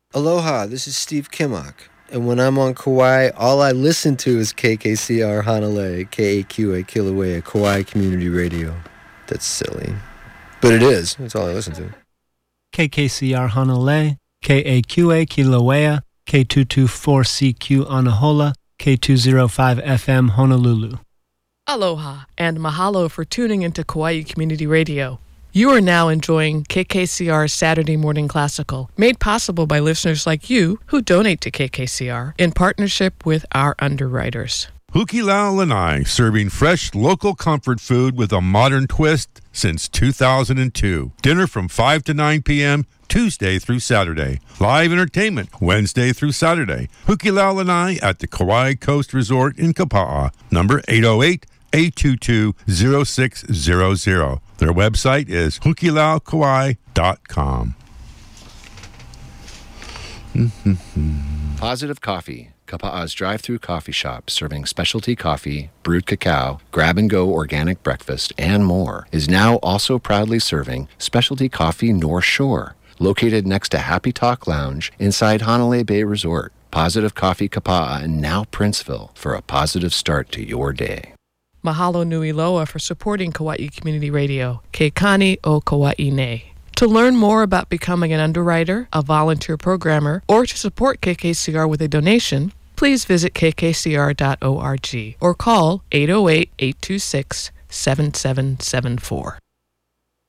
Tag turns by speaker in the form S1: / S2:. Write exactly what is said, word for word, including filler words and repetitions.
S1: Aloha, this is Steve Kimmock. And when I'm on Kauai, all I listen to is K K C R Hanalei, K A Q A Kilauea, Kauai Community Radio. That's silly. But it is. That's all I listen to.
S2: K K C R Hanalei, K A Q A Kilauea, K two twenty-four C Q Anahola, K two oh five F M Honolulu.
S3: Aloha, and mahalo for tuning into Kauai Community Radio. You are now enjoying K K C R's Saturday Morning Classical, made possible by listeners like you who donate to K K C R in partnership with our underwriters.
S4: Hukilau Lanai, serving fresh local comfort food with a modern twist since two thousand two. Dinner from five to nine p.m. Tuesday through Saturday. Live entertainment Wednesday through Saturday. Hukilau Lanai at the Kauai Coast Resort in Kapa'a. Number eight oh eight, eight two two, oh six hundred. Their website is hukilau kauai dot com.
S5: Positive Coffee, Kapa'a's drive-through coffee shop serving specialty coffee, brewed cacao, grab-and-go organic breakfast, and more, is now also proudly serving specialty coffee North Shore, located next to Happy Talk Lounge inside Hanalei Bay Resort. Positive Coffee Kapa'a and now Princeville for a positive start to your day.
S3: Mahalo nui loa for supporting Kauai Community Radio, Ke Kani o Kauai nei. To learn more about becoming an underwriter, a volunteer programmer, or to support K K C R with a donation, please visit k k c r dot org or call eight oh eight, eight two six, seven seven seven four.